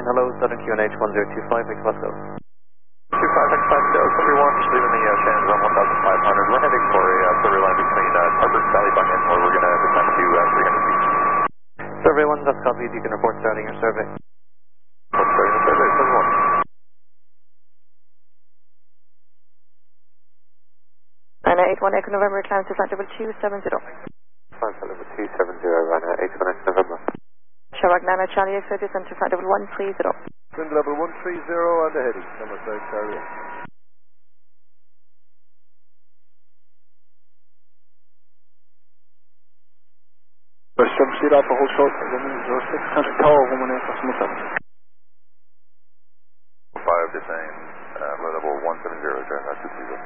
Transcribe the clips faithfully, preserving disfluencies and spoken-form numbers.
hello, Southern Q N H one zero two five, X Vasco. two five X five, Delta three one, just leaving the uh, Shannon zone one thousand five hundred. We're heading for a uh, survey line between uh, Harvard Valley Bunyan, where we're going to descend to uh, three hundred feet. Survey one, that's copied. You can report starting your survey. What's starting the survey? seven one. Nine eight one Echo November, climb to flight level two seven zero. Flight level two seven zero, Ryanair eight one Echo November. Shamrock Nana Charlie X-ray, descend to flight level one three zero. Wind level one three zero and the heading, Summerside Charlie. Western Street Alpha, hold short, running zero six, country tower, woman in customer seven. five descend, uh, flight level one seven zero, turn out two three zero.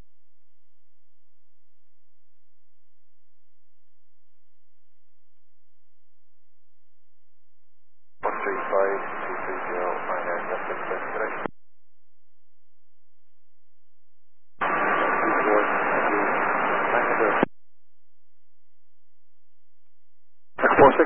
one three five two three zero, Ryanair, that's it, that's today. four six.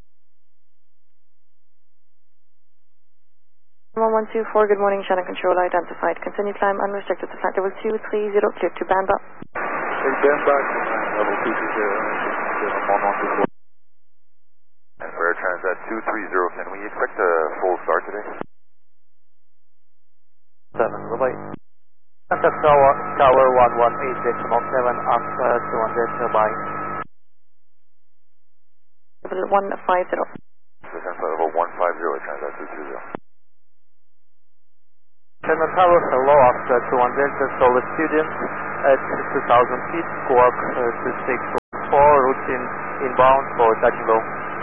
one one two four, good morning, Shannon Control identified. Continue climb unrestricted to flight level two three zero, clear to Bamba. Take band back to level two three zero, one one two four. And for Air Transat two three zero, can we expect a full start today? seven, bye-bye. Contact tower, tower one one eight decimal seven, after two hundred, bye. Level one five zero. Descend flight level one five zero, Air Transat two three zero. Channel tower, hello, after two hundred, solar student at two thousand feet, squawk uh, two six four, routine inbound for touching low.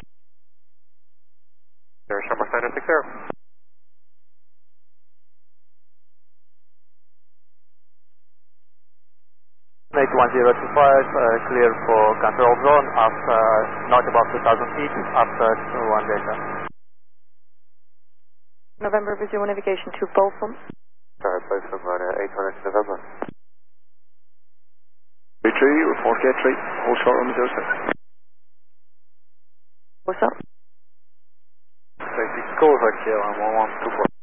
Air Shamrock Center six zero. eight one zero two five, uh, clear for control zone after not about two thousand feet, after two hundred. November, resume navigation to Bolton. Sorry, place from Ryanair eight one Echo November. three three, report gate three, hold short on the zero six. What's up? Safety goes like here on one one two four.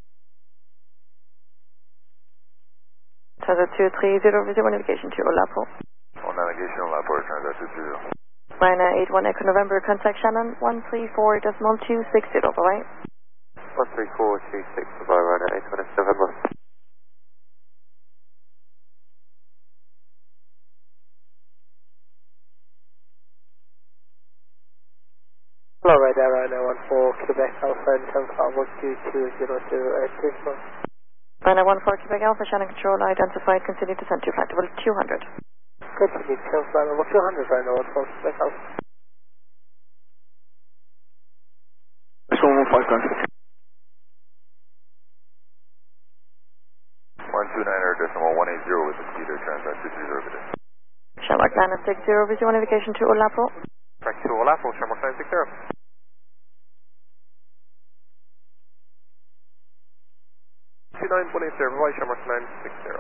Transat two three zero, resume navigation to Olapo. On navigation on Laport, Transat two three zero. Ryanair eight one Echo November, contact Shannon one three four decimal two six zero, bye-bye. one three four two six, bye Ryanair eight one Echo November. Hello, Ryanair, Ryanair one four, Quebec Alpha, and ten five one two two zero zero eight six one. Ryanair one four, Quebec Alpha, Shannon Control identified, continue to send to flight level two hundred. Continue to flight level two hundred, Ryanair one four, Quebec Alpha. This one one five country. one two nine decimal one eight zero with the speed Air Transat two three zero today. Shamrock nine six zero, resume navigation to Olapo. Correct to Olapo, Shamrock nine six zero. two nine one eight zero, bye Shamrock nine six zero.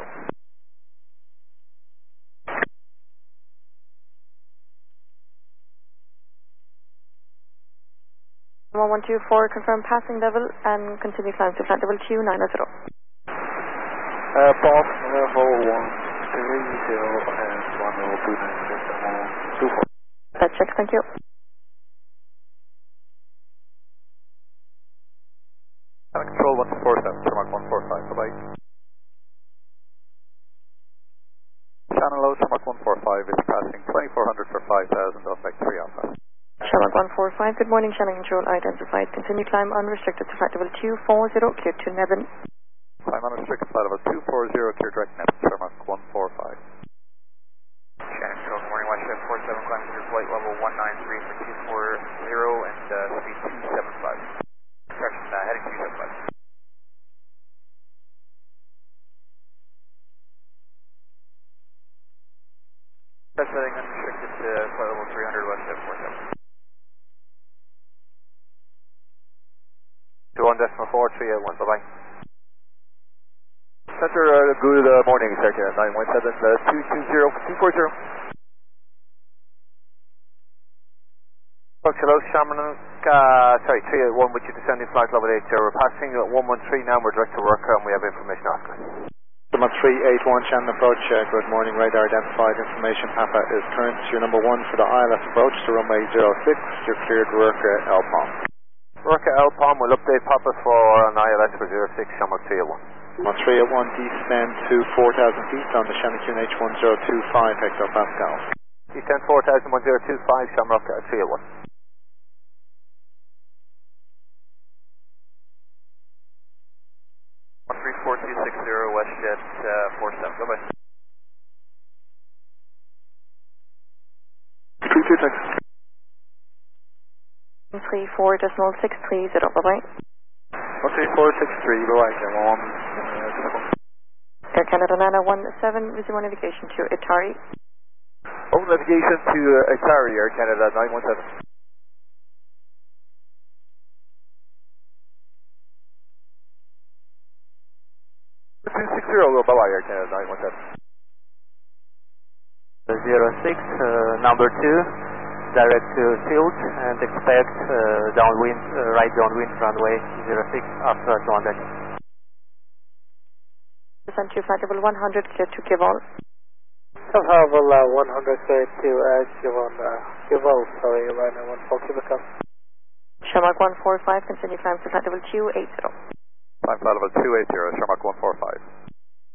one one two four, confirm passing level and continue climb to flight level two nine zero. Uh, Bob, level one three zero and one level two nine decimal two four. That check, thank you. Control one four seven, Shamrock one four five, bye-bye. Channel low, Shamrock one four five is passing twenty-four hundred for five thousand on back three Alpha. Shamrock one four five, good morning, Shannon Control identified, continue climb unrestricted to flight level two four zero, clear to Nevin. Climb unrestricted flight level two four zero, clear direct Nevin, Shamrock one four five. Shannon Control, good morning, West four seven, climbing through flight level one nine three for two four zero and uh, speed two seven five. Correction, uh, heading two seven five. That's heading unrestricted to flight level three hundred, West four seven. two one decimal four three eight one, bye-bye. Center, uh, good uh, morning, Sector nine one seven, two two zero, two four zero. Hello, Shamrock uh, sorry, three eight one, with you descending flight level eight zero. We're passing at one one three now, we're direct to work and we have information after. Number three eight one, Shannon approach, uh, good morning, radar identified information, Papa is current, you're number one for the I L S approach to runway zero six, you're cleared work at L P O M. Work at L P O M, we'll update Papa for an I L S for zero six, Shamrock three eight one. Number three eight one, descend to four thousand feet on the Shannon Q N H one zero two five hectopascal. Descend four thousand one zero two five, Shamrock three eight one. one three four two six zero, WestJet uh, four seven, bye-bye. three two six. three four decimal six three zero, bye-bye. one three four six three, bye-bye, come on. Air Canada nine one seven, resume navigation to Atari. Oh, navigation to uh, Atari, Air Canada nine one seven. two six zero, bye-bye, Air Canada nine one seven. zero six, uh, number two, direct to field and expect uh, downwind, uh, right downwind runway zero six after one deck. Descend to flight level one hundred, clear to Kival. Tower level uh, one hundred clear to uh, Kival, uh, Kival, sorry, Ryanair one four Quebec. Shamrock one four five, continue climb to flight level two eight zero. Climb flight level two eight zero, Shamrock one four five.